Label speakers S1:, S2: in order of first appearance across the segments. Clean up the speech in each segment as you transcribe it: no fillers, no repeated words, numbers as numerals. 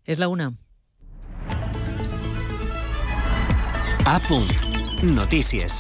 S1: És la 1.
S2: A punt. Notícies.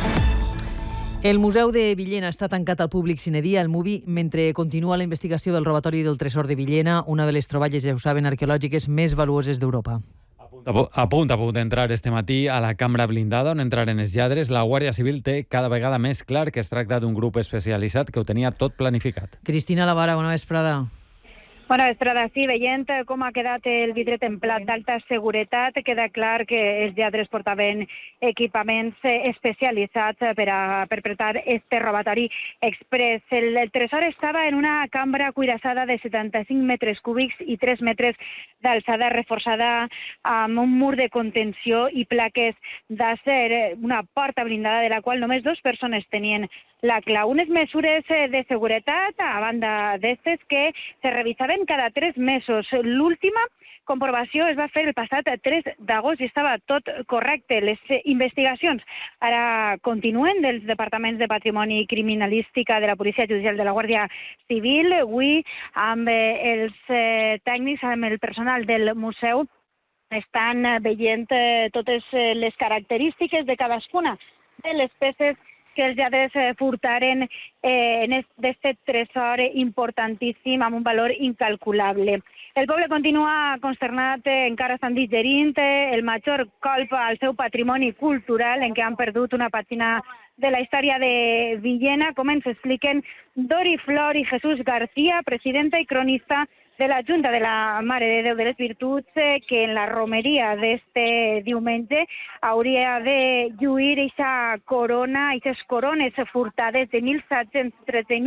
S1: El Museu de Villena està tancat al públic sine die al MUVI mentre continua la investigació del robatori del tresor de Villena, una de les troballes, ja ho saben, arqueològiques més valuoses d'Europa.
S3: A punt d'entrar este matí a la cambra blindada on entraren els lladres. La Guàrdia Civil té cada vegada més clar que es tracta d'un grup especialitzat que ho tenia tot planificat.
S1: Cristina Lavara, bona vesprada.
S4: Bona vesprada, sí, veient com ha quedat el vidre templat d'alta seguretat, queda clar que els lladres portaven equipaments especialitzats per a perpetrar este robatori express. El tresor estava en una cambra cuirassada de 75 metres cúbics i 3 metres d'alçada, reforçada amb un mur de contenció i plaques d'acer, una porta blindada de la qual només 2 persones tenien la clau. Unes mesures de seguretat, a banda d'estes, que se revisaven cada 3 mesos. L'última comprovació es va fer el passat 3 d'agost i estava tot correcte. Les investigacions ara continuen dels departaments de Patrimoni i Criminalística de la Policia Judicial de la Guàrdia Civil. Avui, amb els tècnics, amb el personal del museu, estan veient totes les característiques de cadascuna de les peces que els lladres furtaren d'aquest tresor importantíssim amb un valor incalculable. El poble continua consternat, encara estan digerint el major colp al seu patrimoni cultural en què han perdut una pàgina de la història de Villena, com ens expliquen Dori Flor i Jesús García, presidenta i cronista de la Junta de la Mare de Déu de les Virtuts, que en la romeria d'este diumenge hauria de lluir eixa corona, eixes corones furtades de 1713 i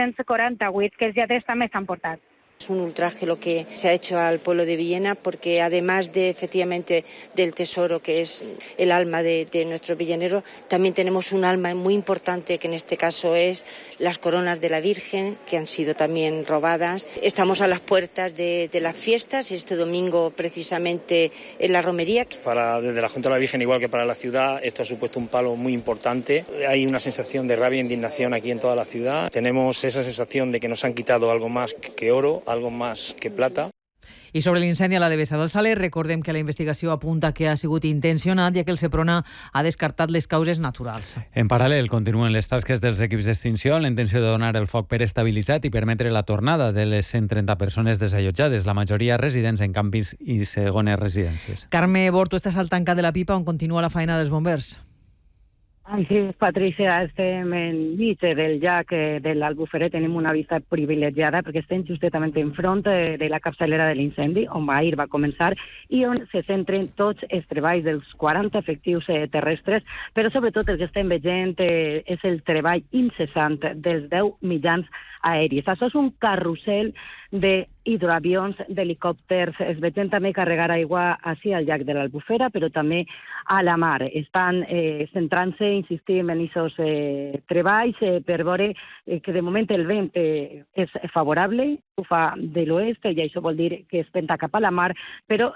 S4: 1948, que els lladres també s'han portat.
S5: Es un ultraje lo que se ha hecho al pueblo de Villena, porque además de efectivamente del tesoro que es el alma de nuestros villaneros, también tenemos un alma muy importante que en este caso es las coronas de la Virgen, que han sido también robadas. Estamos a las puertas de las fiestas, este domingo precisamente en la romería.
S6: Desde la Junta de la Virgen, igual que para la ciudad, esto ha supuesto un palo muy importante. Hay una sensación de rabia e indignación aquí en toda la ciudad. Tenemos esa sensación de que nos han quitado algo más que oro, algo más que plata.
S1: I sobre l'incendi a la Devesa del Saler, recordem que la investigació apunta que ha sigut intencionat, ja que el Seprona ha descartat les causes naturals.
S3: En paral·lel, continuen les tasques dels equips d'extinció amb la intenció de donar el foc per estabilitzat i permetre la tornada de les 130 persones desallotjades, la majoria residents en campis i segones residències.
S1: Carme Bort, tu estàs al tancat de la pipa on continua la feina dels bombers.
S7: Sí, Patricia, estem enmig del llac de l'Albufera, tenim una vista privilegiada perquè estem justament enfront de la capçalera de l'incendi, on ahir va començar i on se centren tots els treballs dels 40 efectius terrestres, però sobretot el que estem veient és el treball incessant dels 10 mitjans aèris. Això és un carrusel d'hidroavions, d'helicòpters, es vegen també carregar aigua així al llac de l'Albufera, però també a la mar. Estan centrant-se, insistim, en aquests treballs per veure que de moment el vent és favorable, ho fa de l'oest i això vol dir que es venta cap a la mar, però